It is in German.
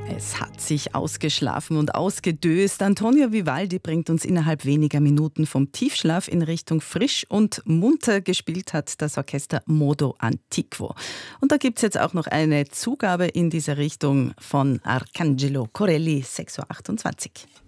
Es hat sich ausgeschlafen und ausgedöst. Antonio Vivaldi bringt uns innerhalb weniger Minuten vom Tiefschlaf in Richtung frisch und munter. Gespielt hat das Orchester Modo Antiquo. Und da gibt es jetzt auch noch eine Zugabe in diese Richtung von Arcangelo Corelli, 6:28 Uhr.